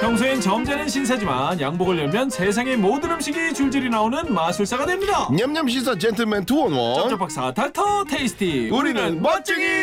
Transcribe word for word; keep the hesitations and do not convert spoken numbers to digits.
평소엔 점잖은 신사지만 양복을 열면 세상의 모든 음식이 줄줄이 나오는 마술사가 됩니다. 냠냠 시사 젠틀맨 투원원 쩝쩝박사 닥터 테이스티. 우리는 멋쟁이